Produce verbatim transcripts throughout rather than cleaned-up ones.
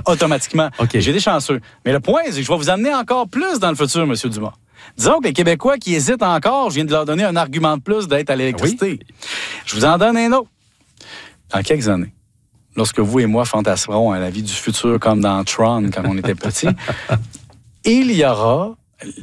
automatiquement. Okay. J'ai des chanceux. Mais le point, c'est que je vais vous amener encore plus dans le futur, M. Dumas. Disons que les Québécois qui hésitent encore, je viens de leur donner un argument de plus d'être à l'électricité. Oui. Je vous en donne un autre. Dans quelques années, lorsque vous et moi fantasserons à la vie du futur comme dans Tron, quand on était petits, il y aura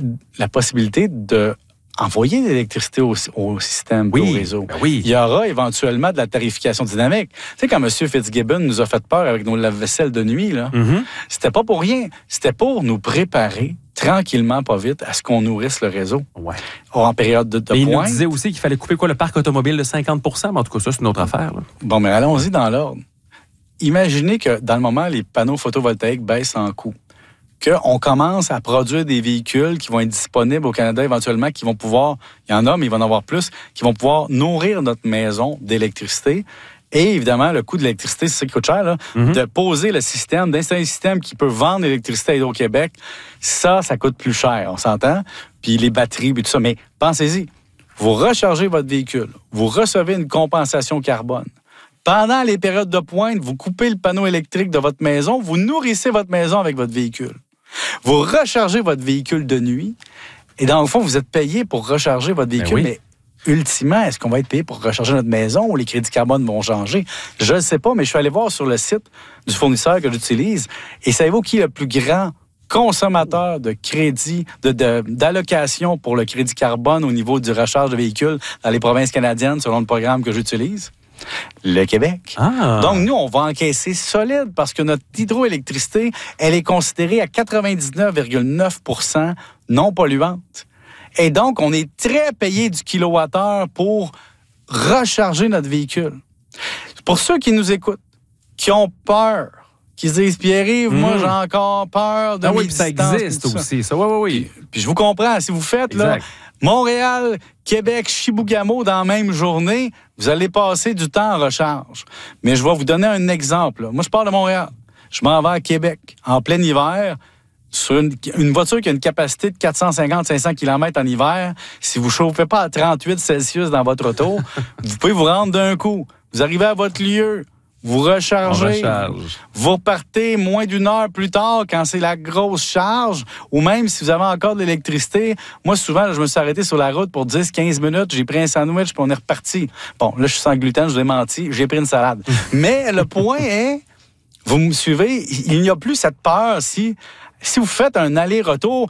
la possibilité de envoyer de l'électricité au, au système, oui, au réseau. Ben oui. Il y aura éventuellement de la tarification dynamique. Tu sais, quand M. Fitzgibbon nous a fait peur avec nos lave-vaisselle de nuit, là, mm-hmm. c'était pas pour rien. C'était pour nous préparer tranquillement, pas vite, à ce qu'on nourrisse le réseau. Ouais. En période de, de Mais pointe. Il nous disait aussi qu'il fallait couper quoi, le parc automobile de cinquante pour cent, mais en tout cas, ça, c'est une autre affaire. Là. Bon, mais allons-y dans l'ordre. Imaginez que, dans le moment, les panneaux photovoltaïques baissent en coût. Qu'on commence à produire des véhicules qui vont être disponibles au Canada éventuellement, qui vont pouvoir, il y en a, mais il va en avoir plus, qui vont pouvoir nourrir notre maison d'électricité. Et évidemment, le coût de l'électricité, c'est ça qui coûte cher, là, mm-hmm. de poser le système, d'installer un système qui peut vendre l'électricité à Hydro-Québec, ça, ça coûte plus cher, on s'entend? Puis les batteries, puis tout ça. Mais pensez-y, vous rechargez votre véhicule, vous recevez une compensation carbone. Pendant les périodes de pointe, vous coupez le panneau électrique de votre maison, vous nourrissez votre maison avec votre véhicule. Vous rechargez votre véhicule de nuit, et dans le fond, vous êtes payé pour recharger votre véhicule, ben oui. mais ultimement, est-ce qu'on va être payé pour recharger notre maison ou les crédits carbone vont changer? Je ne sais pas, mais je suis allé voir sur le site du fournisseur que j'utilise, et savez-vous qui est le plus grand consommateur de crédit, de, de, d'allocation pour le crédit carbone au niveau du recharge de véhicules dans les provinces canadiennes selon le programme que j'utilise? Le Québec. Ah. Donc, nous, on va encaisser solide parce que notre hydroélectricité, elle est considérée à quatre-vingt-dix-neuf virgule neuf pour cent non polluante. Et donc, on est très payé du kilowattheure pour recharger notre véhicule. Pour ceux qui nous écoutent, qui ont peur, qui se disent, Pierre-Yves, mmh. moi, j'ai encore peur de ah mes oui, distances. Ça existe aussi, ça. Oui, oui, oui. Puis, puis je vous comprends. Si vous faites, exact. là, Montréal, Québec, Chibougamau dans la même journée, vous allez passer du temps en recharge. Mais je vais vous donner un exemple. Là. Moi, je pars de Montréal. Je m'en vais à Québec en plein hiver sur une, une voiture qui a une capacité de quatre cent cinquante à cinq cents kilomètres en hiver. Si vous ne chauffez pas à trente-huit Celsius dans votre auto, vous pouvez vous rendre d'un coup. Vous arrivez à votre lieu. Vous rechargez, vous repartez moins d'une heure plus tard quand c'est la grosse charge, ou même si vous avez encore de l'électricité. Moi, souvent, je me suis arrêté sur la route pour dix à quinze minutes, j'ai pris un sandwich, puis on est reparti. Bon, là, je suis sans gluten, je vous ai menti, j'ai pris une salade. Mais le point est, vous me suivez, il n'y a plus cette peur si... Si vous faites un aller-retour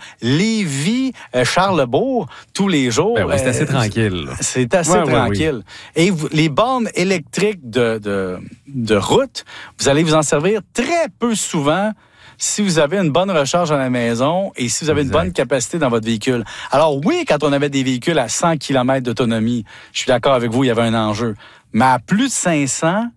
Lévis-Charlesbourg tous les jours... Ben oui, c'est assez euh, tranquille. C'est assez ouais, tranquille. Ouais, oui. Et vous, les bornes électriques de, de, de route, vous allez vous en servir très peu souvent si vous avez une bonne recharge à la maison et si vous avez exact. Une bonne capacité dans votre véhicule. Alors oui, quand on avait des véhicules à cent kilomètres d'autonomie, je suis d'accord avec vous, il y avait un enjeu. Mais à plus de cinq cents,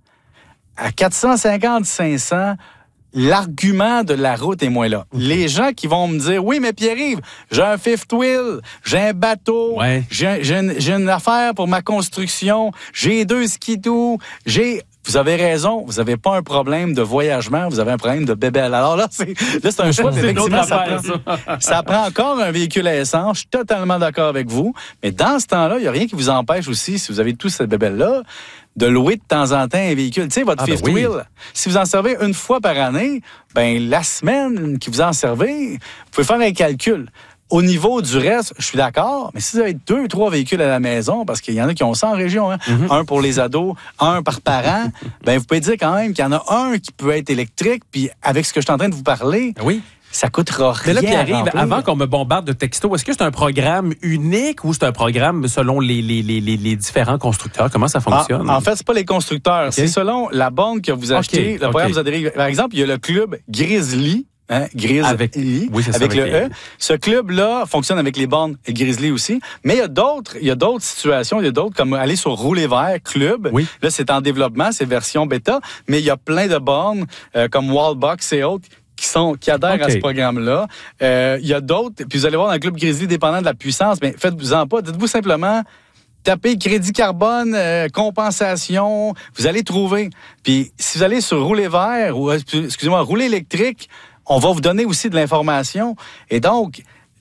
à quatre cent cinquante à cinq cents... l'argument de la route est moins là. Okay. Les gens qui vont me dire, oui, mais Pierre-Yves, j'ai un fifth wheel, j'ai un bateau, ouais. j'ai, j'ai, une, j'ai une affaire pour ma construction, j'ai deux skidoo, j'ai... Vous avez raison, vous n'avez pas un problème de voyagement, vous avez un problème de bébelle. Alors là, c'est, là, c'est un choix. c'est effectivement, ça, affaire, prend, ça. ça prend encore un véhicule à essence. Je suis totalement d'accord avec vous. Mais dans ce temps-là, il n'y a rien qui vous empêche aussi, si vous avez tous cette bébelle-là, de louer de temps en temps un véhicule. Tu sais, votre ah, fifth ben oui. wheel, si vous en servez une fois par année, ben la semaine que vous en servez, vous pouvez faire un calcul. Au niveau du reste, je suis d'accord, mais si vous avez deux, trois véhicules à la maison, parce qu'il y en a qui ont ça en région, hein, mm-hmm. un pour les ados, un par parent, ben vous pouvez dire quand même qu'il y en a un qui peut être électrique, puis avec ce que je suis en train de vous parler, oui. ça coûtera rien. Mais là, Pierre-Yves, avant qu'on me bombarde de textos, est-ce que c'est un programme unique ou c'est un programme selon les, les, les, les différents constructeurs? Comment ça fonctionne? En, en fait, c'est pas les constructeurs. Okay. C'est selon la borne que vous achetez. Okay. Le programme okay. vous adhérez. Par exemple, il y a le club Grizzly. Hein, Grizzly, avec, oui, c'est avec ça, le avec E. Les... Ce club-là fonctionne avec les bornes Grizzly aussi. Mais il y a d'autres, il y a d'autres situations, il y a d'autres comme aller sur Rouler Vert Club. Oui. Là, c'est en développement, c'est version bêta. Mais il y a plein de bornes euh, comme Wallbox et autres qui sont qui adhèrent okay. à ce programme-là. Euh, il y a d'autres. Puis vous allez voir dans le club Grizzly, dépendant de la puissance, mais faites-vous-en pas. Dites-vous simplement. Tapez crédit carbone, euh, compensation, vous allez trouver. Puis si vous allez sur Rouler Vert ou excusez-moi, Rouler électrique, on va vous donner aussi de l'information. Et donc,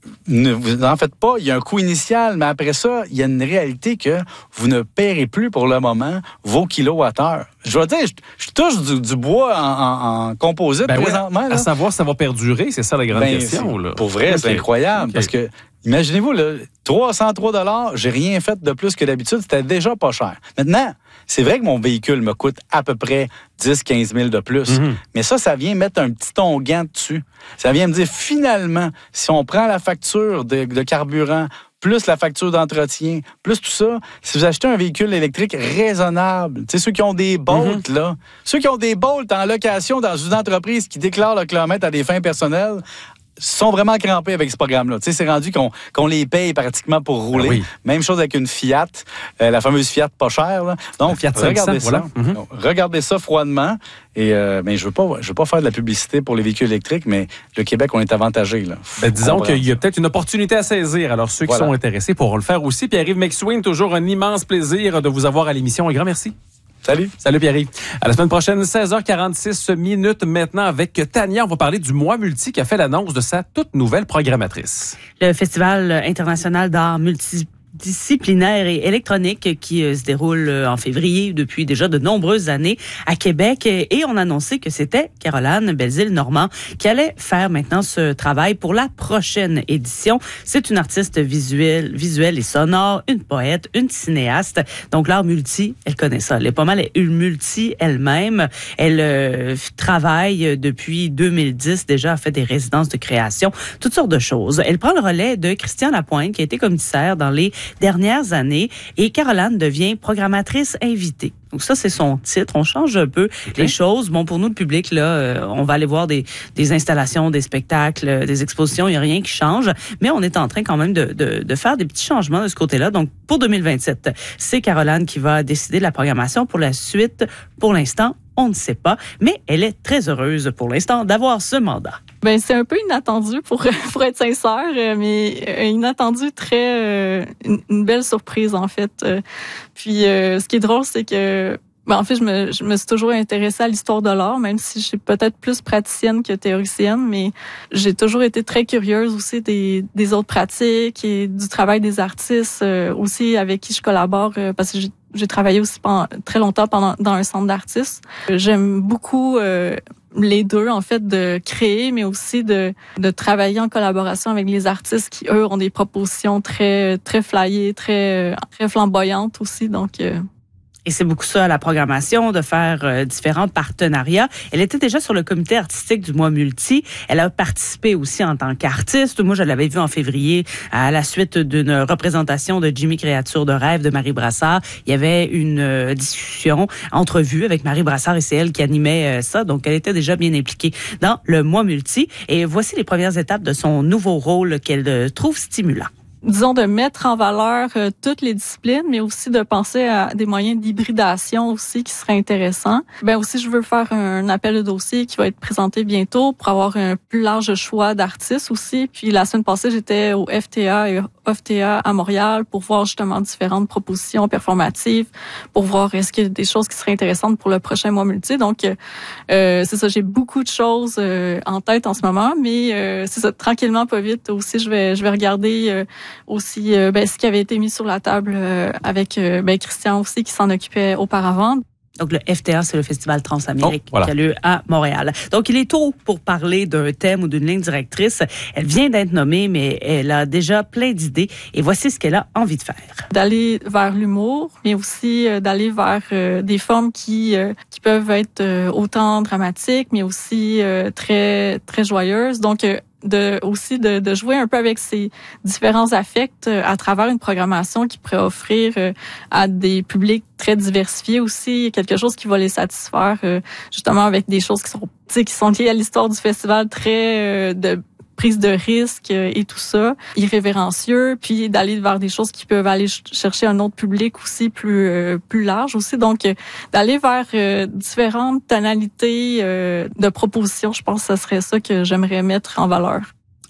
ne vous en faites pas. Il y a un coût initial, mais après ça, il y a une réalité que vous ne paierez plus pour le moment vos kilowattheures. Je veux dire, je, je touche du, du bois en, en, en composite ben présentement. Ouais, là. À savoir si ça va perdurer, c'est ça la grande ben, question. Là. Pour vrai, okay. C'est incroyable. Okay. Parce que, imaginez-vous, là, trois cent trois dollars, j'ai rien fait de plus que d'habitude, c'était déjà pas cher. Maintenant, c'est vrai que mon véhicule me coûte à peu près dix à quinze mille de plus. Mm-hmm. Mais ça, ça vient mettre un petit onguent dessus. Ça vient me dire, finalement, si on prend la facture de, de carburant, plus la facture d'entretien, plus tout ça, si vous achetez un véhicule électrique raisonnable, tu sais, ceux qui ont des Bolt, mm-hmm. là, ceux qui ont des Bolt en location dans une entreprise qui déclare le kilomètre à des fins personnelles, sont vraiment crampés avec ce programme-là. Tu sais, c'est rendu qu'on, qu'on les paye pratiquement pour rouler. Oui. Même chose avec une Fiat, euh, la fameuse Fiat pas chère. Là. Donc, Fiat regardez ça. Voilà. Mm-hmm. Donc, regardez ça froidement. Et euh, ben, je veux pas, je veux pas faire de la publicité pour les véhicules électriques, mais le Québec, on est avantagé. Là. Ben, disons qu'il y a peut-être une opportunité à saisir. Alors, ceux qui voilà. sont intéressés pourront le faire aussi. Pierre-Yves McSween, toujours un immense plaisir de vous avoir à l'émission. Un grand merci. Salut. Salut Pierre-Yves. À la semaine prochaine, seize heures quarante-six minutes maintenant avec Tania. On va parler du Mois Multi qui a fait l'annonce de sa toute nouvelle programmatrice. Le Festival international d'art multi disciplinaire et électronique qui euh, se déroule euh, en février depuis déjà de nombreuses années à Québec. Et on annonçait que c'était Caroline Belzile-Normand qui allait faire maintenant ce travail pour la prochaine édition. C'est une artiste visuelle, visuelle et sonore, une poète, une cinéaste. Donc l'art multi, elle connaît ça. Elle est pas mal une multi elle-même. Elle euh, travaille depuis deux mille dix déjà, a fait des résidences de création, toutes sortes de choses. Elle prend le relais de Christian Lapointe qui a été commissaire dans les dernières années et Caroline devient programmatrice invitée. Donc ça, c'est son titre. On change un peu okay. les choses. Bon, pour nous, le public, là, euh, on va aller voir des, des installations, des spectacles, des expositions. Il n'y a rien qui change. Mais on est en train quand même de, de, de faire des petits changements de ce côté-là. Donc, pour deux mille vingt-sept, c'est Caroline qui va décider de la programmation. Pour la suite, pour l'instant, on ne sait pas. Mais elle est très heureuse pour l'instant d'avoir ce mandat. Ben c'est un peu inattendu pour pour être sincère, mais inattendu, très euh, une, une belle surprise en fait. Puis euh, ce qui est drôle, c'est que ben, en fait je me je me suis toujours intéressée à l'histoire de l'art, même si je suis peut-être plus praticienne que théoricienne, mais j'ai toujours été très curieuse aussi des des autres pratiques et du travail des artistes euh, aussi avec qui je collabore euh, parce que j'ai j'ai travaillé aussi pendant très longtemps pendant dans un centre d'artistes. J'aime beaucoup euh, les deux, en fait, de créer, mais aussi de, de travailler en collaboration avec les artistes qui, eux, ont des propositions très, très flyées, très, très flamboyantes aussi. Donc, euh, Et c'est beaucoup ça, la programmation, de faire euh, différents partenariats. Elle était déjà sur le comité artistique du Mois Multi. Elle a participé aussi en tant qu'artiste. Moi, je l'avais vue en février à la suite d'une représentation de Jimmy Créature de rêve de Marie Brassard. Il y avait une euh, discussion, entrevue avec Marie Brassard et c'est elle qui animait euh, ça. Donc, elle était déjà bien impliquée dans le Mois Multi. Et voici les premières étapes de son nouveau rôle qu'elle euh, trouve stimulant. Disons, de mettre en valeur euh, toutes les disciplines, mais aussi de penser à des moyens d'hybridation aussi qui seraient intéressants. Ben aussi, je veux faire un appel de dossier qui va être présenté bientôt pour avoir un plus large choix d'artistes aussi. Puis la semaine passée, j'étais au F T A et O F T A à Montréal pour voir justement différentes propositions performatives, pour voir est-ce qu'il y a des choses qui seraient intéressantes pour le prochain Mois Multi. Donc, euh, c'est ça, j'ai beaucoup de choses euh, en tête en ce moment, mais euh, c'est ça, tranquillement, pas vite. Aussi, je vais je vais regarder euh, aussi euh, ben, ce qui avait été mis sur la table euh, avec euh, ben, Christian aussi qui s'en occupait auparavant. Donc, le F T A, c'est le Festival Transamérique oh, voilà. qui a lieu à Montréal. Donc, il est tôt pour parler d'un thème ou d'une ligne directrice. Elle vient d'être nommée, mais elle a déjà plein d'idées. Et voici ce qu'elle a envie de faire. D'aller vers l'humour, mais aussi euh, d'aller vers euh, des formes qui euh, qui peuvent être euh, autant dramatiques, mais aussi euh, très très joyeuses. Donc, euh, de aussi de, de jouer un peu avec ces différents affects euh, à travers une programmation qui pourrait offrir euh, à des publics très diversifiés aussi quelque chose qui va les satisfaire euh, justement avec des choses qui sont tu sais qui sont liées à l'histoire du festival, très euh, de prise de risque et tout ça, irrévérencieux, puis d'aller vers des choses qui peuvent aller chercher un autre public aussi plus euh, plus large aussi. Donc, euh, d'aller vers euh, différentes tonalités euh, de propositions, je pense que ce serait ça que j'aimerais mettre en valeur.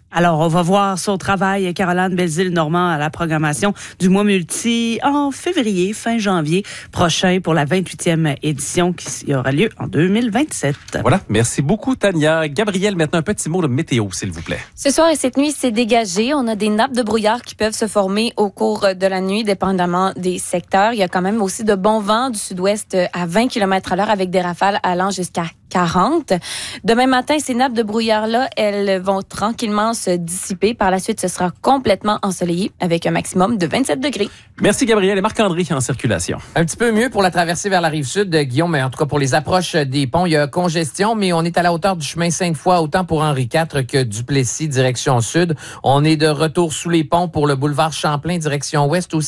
Alors, on va voir son travail, Caroline Belzile-Normand, à la programmation du mois multi en février, fin janvier prochain pour la vingt-huitième édition qui aura lieu en deux mille vingt-sept. Voilà. Merci beaucoup, Tania. Gabriel, maintenant un petit mot de météo, s'il vous plaît. Ce soir et cette nuit, c'est dégagé. On a des nappes de brouillard qui peuvent se former au cours de la nuit, dépendamment des secteurs. Il y a quand même aussi de bons vents du sud-ouest à vingt kilomètres à l'heure avec des rafales allant jusqu'à quarante. Demain matin, ces nappes de brouillard-là, elles vont tranquillement se dissiper. Par la suite, ce sera complètement ensoleillé avec un maximum de vingt-sept degrés. Merci, Gabriel. Et Marc-André en circulation. Un petit peu mieux pour la traversée vers la Rive-Sud, Guillaume, mais en tout cas pour les approches des ponts, il y a congestion, mais on est à la hauteur du chemin Sainte-Foy, autant pour Henri quatre que Duplessis, direction sud. On est de retour sous les ponts pour le boulevard Champlain, direction ouest aussi.